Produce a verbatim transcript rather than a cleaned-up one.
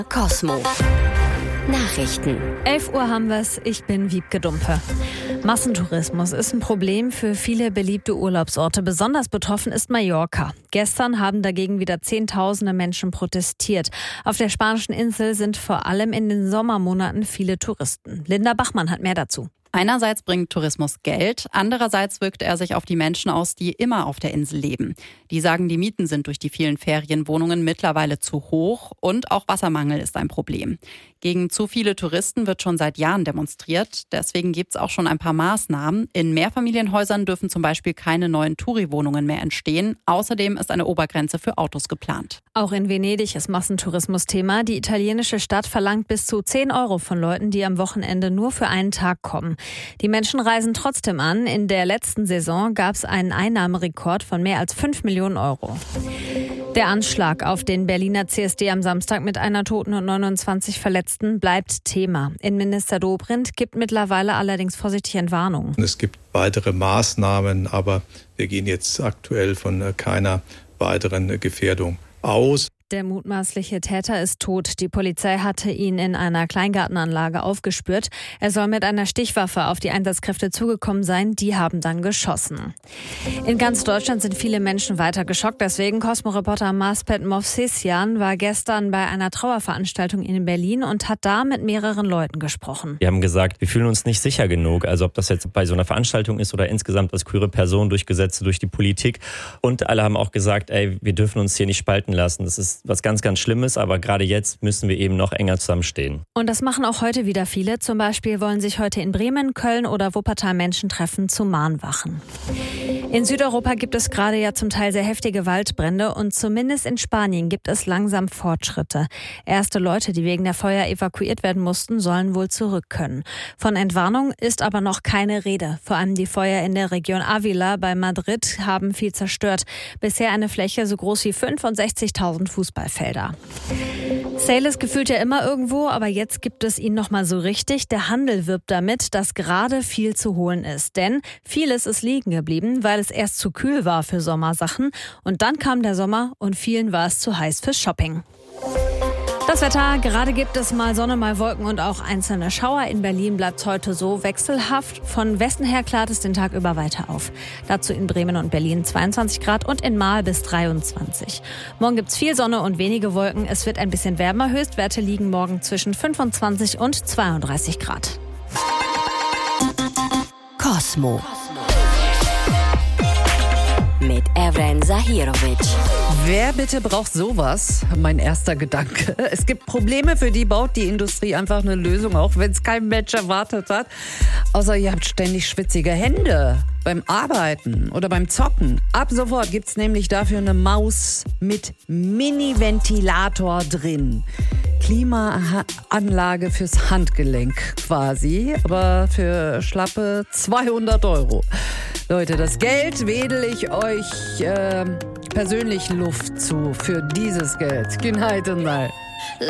Cosmo Nachrichten. elf Uhr haben wir es, ich bin Wiebke Dumpe. Massentourismus ist ein Problem für viele beliebte Urlaubsorte. Besonders betroffen ist Mallorca. Gestern haben dagegen wieder Zehntausende Menschen protestiert. Auf der spanischen Insel sind vor allem in den Sommermonaten viele Touristen. Linda Bachmann hat mehr dazu. Einerseits bringt Tourismus Geld, andererseits wirkt er sich auf die Menschen aus, die immer auf der Insel leben. Die sagen, die Mieten sind durch die vielen Ferienwohnungen mittlerweile zu hoch und auch Wassermangel ist ein Problem. Gegen zu viele Touristen wird schon seit Jahren demonstriert. Deswegen gibt es auch schon ein paar Maßnahmen. In Mehrfamilienhäusern dürfen zum Beispiel keine neuen Touri-Wohnungen mehr entstehen. Außerdem ist eine Obergrenze für Autos geplant. Auch in Venedig ist Massentourismus Thema. Die italienische Stadt verlangt bis zu zehn Euro von Leuten, die am Wochenende nur für einen Tag kommen. Die Menschen reisen trotzdem an. In der letzten Saison gab es einen Einnahmerekord von mehr als fünf Millionen Euro. Der Anschlag auf den Berliner C S D am Samstag mit einer Toten und neunundzwanzig Verletzten bleibt Thema. Innenminister Dobrindt gibt mittlerweile allerdings vorsichtig Entwarnung. Es gibt weitere Maßnahmen, aber wir gehen jetzt aktuell von keiner weiteren Gefährdung aus. Der mutmaßliche Täter ist tot. Die Polizei hatte ihn in einer Kleingartenanlage aufgespürt. Er soll mit einer Stichwaffe auf die Einsatzkräfte zugekommen sein. Die haben dann geschossen. In ganz Deutschland sind viele Menschen weiter geschockt. Deswegen Cosmo-Reporter Maspet Movsesian war gestern bei einer Trauerveranstaltung in Berlin und hat da mit mehreren Leuten gesprochen. Wir haben gesagt, wir fühlen uns nicht sicher genug. Also ob das jetzt bei so einer Veranstaltung ist oder insgesamt als queere Person durch Gesetze, durch die Politik. Und alle haben auch gesagt, ey, wir dürfen uns hier nicht spalten lassen. Das ist was ganz, ganz Schlimmes, aber gerade jetzt müssen wir eben noch enger zusammenstehen. Und das machen auch heute wieder viele. Zum Beispiel wollen sich heute in Bremen, Köln oder Wuppertal Menschen treffen zu Mahnwachen. In Südeuropa gibt es gerade ja zum Teil sehr heftige Waldbrände und zumindest in Spanien gibt es langsam Fortschritte. Erste Leute, die wegen der Feuer evakuiert werden mussten, sollen wohl zurück können. Von Entwarnung ist aber noch keine Rede. Vor allem die Feuer in der Region Ávila bei Madrid haben viel zerstört. Bisher eine Fläche so groß wie fünfundsechzigtausend Fußballfelder. Sale ist gefühlt ja immer irgendwo, aber jetzt gibt es ihn noch mal so richtig. Der Handel wirbt damit, dass gerade viel zu holen ist. Denn vieles ist liegen geblieben, weil es erst zu kühl war für Sommersachen. Und dann kam der Sommer und vielen war es zu heiß fürs Shopping. Das Wetter, gerade gibt es mal Sonne, mal Wolken und auch einzelne Schauer. In Berlin bleibt es heute so wechselhaft. Von Westen her klart es den Tag über weiter auf. Dazu in Bremen und Berlin zweiundzwanzig Grad und in Marl bis dreiundzwanzig. Morgen gibt es viel Sonne und wenige Wolken. Es wird ein bisschen wärmer. Höchstwerte liegen morgen zwischen fünfundzwanzig und zweiunddreißig Grad. Cosmo mit Evren Zahirovic. Wer bitte braucht sowas? Mein erster Gedanke. Es gibt Probleme, für die baut die Industrie einfach eine Lösung, auch wenn es kein Mensch erwartet hat. Außer ihr habt ständig schwitzige Hände beim Arbeiten oder beim Zocken. Ab sofort gibt's nämlich dafür eine Maus mit Mini-Ventilator drin. Klimaanlage fürs Handgelenk quasi, aber für schlappe zweihundert Euro. Leute, das Geld wedel ich euch äh, persönlich Luft zu für dieses Geld. Good night and night.